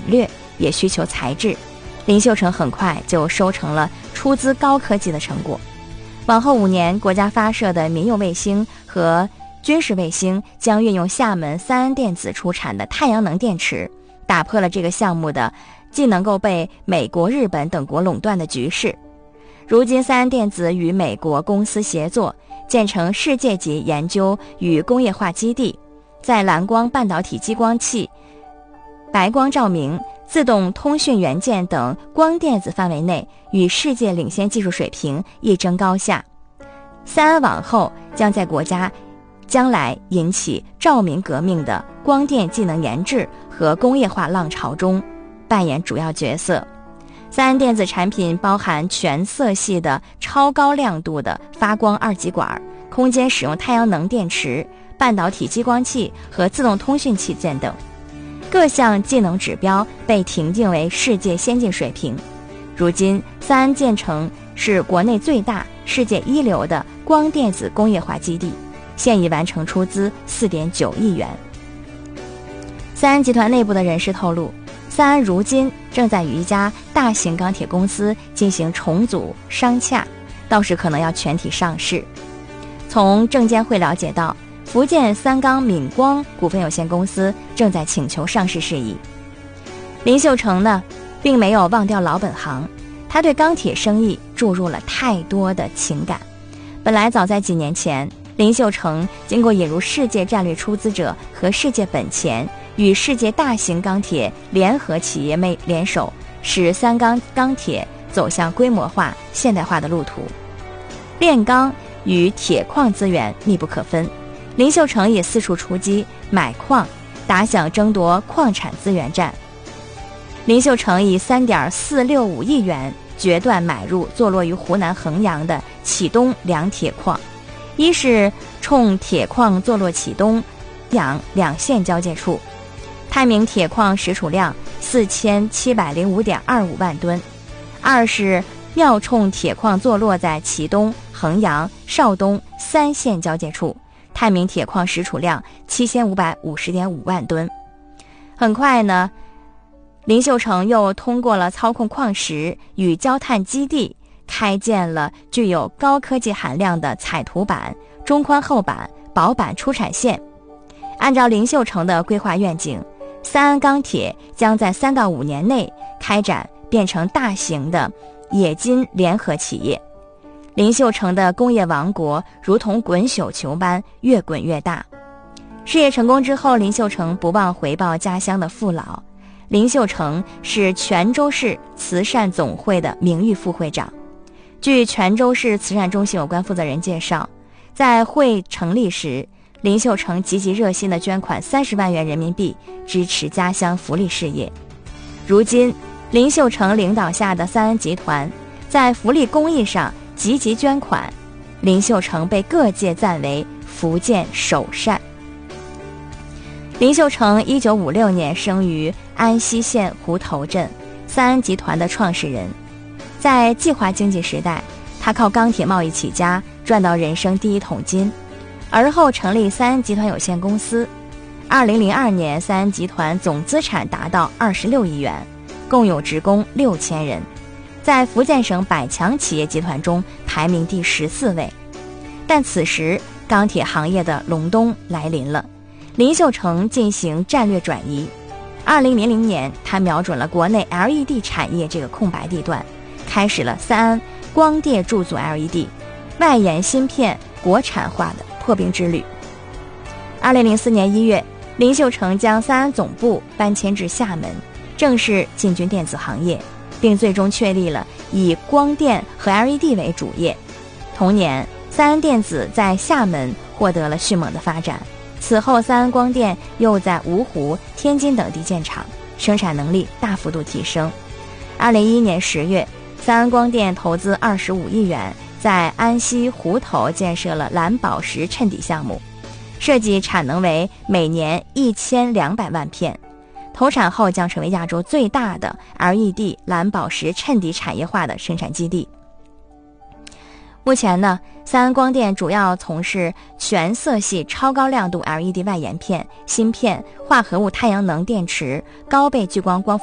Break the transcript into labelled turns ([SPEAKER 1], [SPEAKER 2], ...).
[SPEAKER 1] 略，也需求材质。林秀成很快就收成了出资高科技的成果。往后5年，国家发射的民用卫星和军事卫星将运用厦门三安电子出产的太阳能电池，打破了这个项目的既能够被美国、日本等国垄断的局势。如今三安电子与美国公司协作，建成世界级研究与工业化基地，在蓝光半导体激光器、白光照明、自动通讯元件等光电子范围内与世界领先技术水平一争高下。三安往后将在国家将来引起照明革命的光电技能研制和工业化浪潮中扮演主要角色。三安电子产品包含全色系的超高亮度的发光二极管、空间使用太阳能电池、半导体激光器和自动通讯器件等，各项技能指标被评定为世界先进水平。如今三安建成是国内最大、世界一流的光电子工业化基地，现已完成出资4.9亿元。三安集团内部的人士透露，三安如今正在与一家大型钢铁公司进行重组商洽，到时可能要全体上市。从证监会了解到，福建三钢闽光股份有限公司正在请求上市事宜。林秀成呢，并没有忘掉老本行，他对钢铁生意注入了太多的情感。本来早在几年前，林秀成经过引入世界战略出资者和世界本钱，与世界大型钢铁联合企业联手，使三钢钢铁走向规模化、现代化的路途。炼钢与铁矿资源密不可分，林秀成也四处出击买矿，打响争夺矿产资源战。林秀成以3.465亿元决断买入坐落于湖南衡阳的启东两铁矿，一是冲铁矿坐落启东、阳两县交界处，泰明铁矿实储量4705.25万吨；二是妙冲铁矿坐落在启东、衡阳、邵东3县交界处，泰明铁矿实储量7550.5万吨。很快呢，林秀成又通过了操控矿石与焦炭基地，开建了具有高科技含量的彩涂板、中宽厚板、薄板出产线。按照林秀成的规划愿景，三安钢铁将在3到5年内开展变成大型的冶金联合企业。林秀成的工业王国如同滚雪球般越滚越大。事业成功之后，林秀成不忘回报家乡的父老。林秀成是泉州市慈善总会的名誉副会长。据泉州市慈善中心有关负责人介绍，在会成立时，林秀成积极热心地捐款30万元人民币，支持家乡福利事业。如今，林秀成领导下的三安集团在福利公益上积极捐款，林秀成被各界赞为福建首善。林秀成1956年生于安溪县湖头镇，三安集团的创始人。在计划经济时代，他靠钢铁贸易起家，赚到人生第一桶金，而后成立三安集团有限公司。2002年，三安集团总资产达到26亿元，共有职工6000人，在福建省100强企业集团中排名第14位。但此时钢铁行业的隆冬来临了，林秀成进行战略转移。2000年，他瞄准了国内 LED 产业这个空白地段，开始了三安光电注组 LED 外延芯片国产化的破冰之旅。2004年1月，林秀成将三安总部搬迁至厦门，正式进军电子行业，并最终确立了以光电和 LED 为主业。同年，三安电子在厦门获得了迅猛的发展。此后，三安光电又在芜湖、天津等地建厂，生产能力大幅度提升。2011年10月，三安光电投资25亿元，在安溪湖头建设了蓝宝石衬底项目，设计产能为每年1200万片。投产后将成为亚洲最大的 LED 蓝宝石衬底产业化的生产基地。目前呢，三安光电主要从事全色系超高亮度 LED 外延片、芯片、化合物太阳能电池、高倍聚光光